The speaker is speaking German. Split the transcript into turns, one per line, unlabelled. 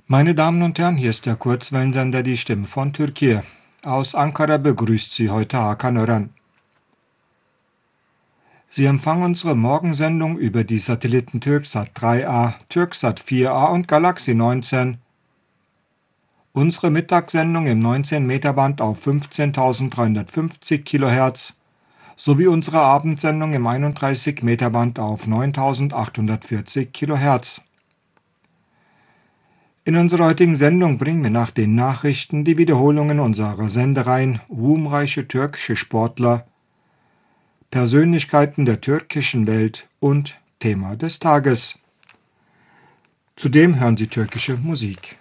Meine Damen und Herren, hier ist der Kurzwellensender Die Stimme von Türkei. Aus Ankara begrüßt Sie heute Hakan Ören. Sie empfangen unsere Morgensendung über die Satelliten Türksat 3A, Türksat 4A und Galaxy 19. Unsere Mittagssendung im 19-Meter-Band auf 15.350 kHz sowie unsere Abendsendung im 31-Meter-Band auf 9.840 kHz. In unserer heutigen Sendung bringen wir nach den Nachrichten die Wiederholungen unserer Sendereien Ruhmreiche türkische Sportler, Persönlichkeiten der türkischen Welt und Thema des Tages. Zudem hören Sie türkische Musik.